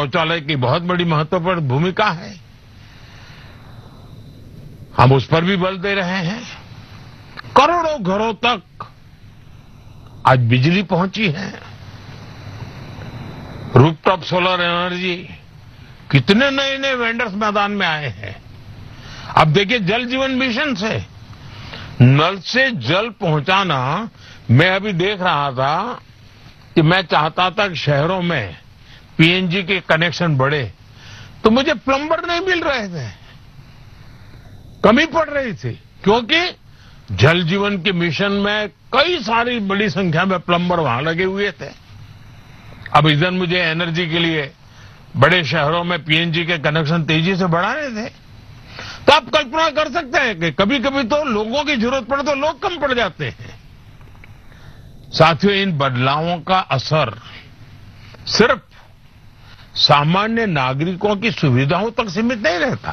शौचालय की बहुत बड़ी महत्वपूर्ण भूमिका है। हम उस पर भी बल दे रहे हैं। करोड़ों घरों तक आज बिजली पहुंची है। रूफटॉप सोलर एनर्जी, कितने नए नए वेंडर्स मैदान में आए हैं। अब देखिए, जल जीवन मिशन से नल से जल पहुंचाना, मैं अभी देख रहा था कि मैं चाहता था कि शहरों में पीएनजी के कनेक्शन बढ़े, तो मुझे प्लम्बर नहीं मिल रहे थे, कमी पड़ रही थी, क्योंकि जल जीवन के मिशन में कई सारी बड़ी संख्या में प्लम्बर वहां लगे हुए थे। अब इधर मुझे एनर्जी के लिए बड़े शहरों में पीएनजी के कनेक्शन तेजी से बढ़ाने थे। तो आप कल्पना कर सकते हैं कि कभी कभी तो लोगों की जरूरत पड़े तो लोग कम पड़ जाते हैं। साथियों, इन बदलावों का असर सिर्फ सामान्य नागरिकों की सुविधाओं तक सीमित नहीं रहता।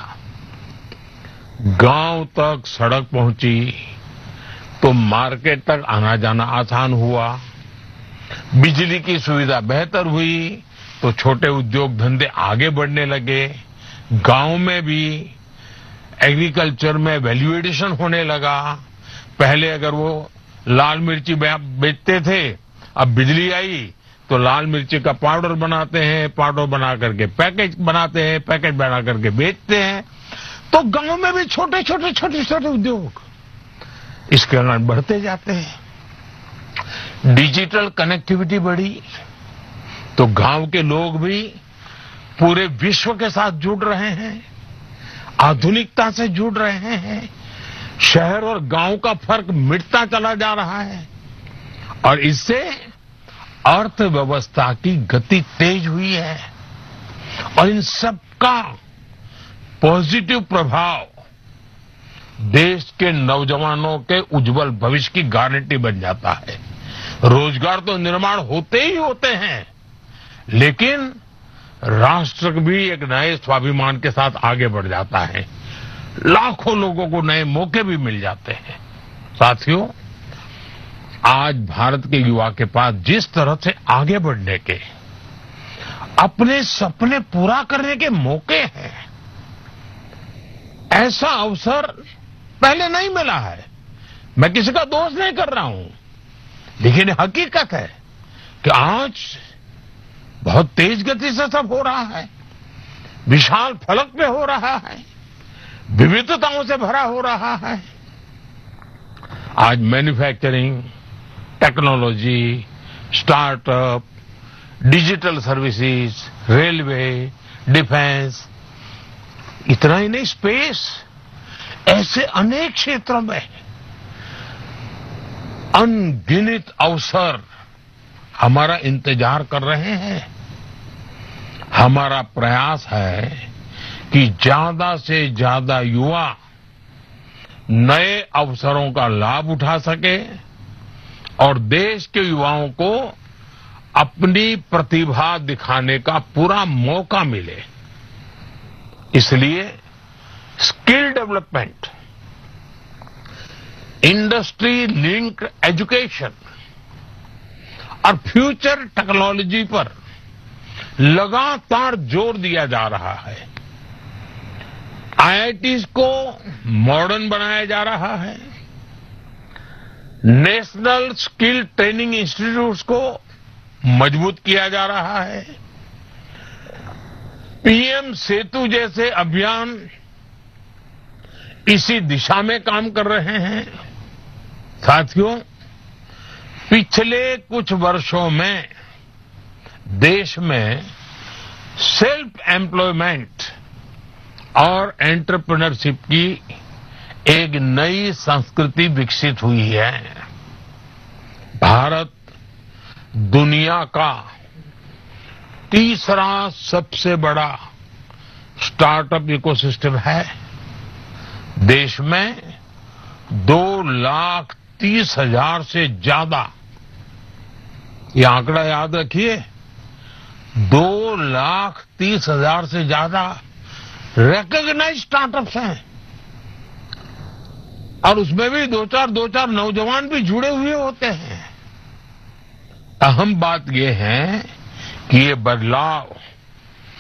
गांव तक सड़क पहुंची तो मार्केट तक आना जाना आसान हुआ, बिजली की सुविधा बेहतर हुई तो छोटे उद्योग धंधे आगे बढ़ने लगे, गांव में भी एग्रीकल्चर में वैल्यू एडिशन होने लगा। पहले अगर वो लाल मिर्ची बेचते थे, अब बिजली आई तो लाल मिर्ची का पाउडर बनाते हैं, पाउडर बना करके पैकेज बनाते हैं, पैकेज बना करके बेचते हैं। तो गांव में भी छोटे छोटे उद्योग इसके कारण बढ़ते जाते हैं। डिजिटल कनेक्टिविटी बढ़ी तो गांव के लोग भी पूरे विश्व के साथ जुड़ रहे हैं, आधुनिकता से जुड़ रहे हैं। शहर और गांव का फर्क मिटता चला जा रहा है और इससे अर्थव्यवस्था की गति तेज हुई है और इन सब का पॉजिटिव प्रभाव देश के नौजवानों के उज्जवल भविष्य की गारंटी बन जाता है। रोजगार तो निर्माण होते ही होते हैं, लेकिन राष्ट्र भी एक नए स्वाभिमान के साथ आगे बढ़ जाता है। लाखों लोगों को नए मौके भी मिल जाते हैं। साथियों, आज भारत के युवा के पास जिस तरह से आगे बढ़ने के, अपने सपने पूरा करने के मौके हैं, ऐसा अवसर पहले नहीं मिला है। मैं किसी का दोष नहीं कर रहा हूं, लेकिन हकीकत है कि आज बहुत तेज गति से सब हो रहा है, विशाल फलक पे हो रहा है, विविधताओं से भरा हो रहा है। आज manufacturing, technology, startup, digital services, railway, defence, इतना ही नहीं, स्पेस, ऐसे अनेक क्षेत्रों में अनगिनत अवसर हमारा इंतजार कर रहे हैं। हमारा प्रयास है कि ज्यादा से ज्यादा युवा नए अवसरों का लाभ उठा सके और देश के युवाओं को अपनी प्रतिभा दिखाने का पूरा मौका मिले। इसलिए skill development, industry linked education और फ्यूचर टेक्नोलॉजी पर लगातार जोर दिया जा रहा है। आईआईटीज को मॉडर्न बनाया जा रहा है। नेशनल स्किल ट्रेनिंग इंस्टीट्यूट्स को मजबूत किया जा रहा है। पीएम सेतु जैसे अभियान इसी दिशा में काम कर रहे हैं। साथियों, पिछले कुछ वर्षों में देश में सेल्फ एम्प्लॉयमेंट और एंटरप्रेन्योरशिप की एक नई संस्कृति विकसित हुई है। भारत दुनिया का तीसरा सबसे बड़ा स्टार्टअप इकोसिस्टम है। देश में 2,30,000 से ज्यादा, ये आंकड़ा याद रखिए, 2,30,000 से ज्यादा रिकॉग्नाइज्ड स्टार्टअप्स हैं और उसमें भी दो चार नौजवान भी जुड़े हुए होते हैं। अहम बात यह है कि ये बदलाव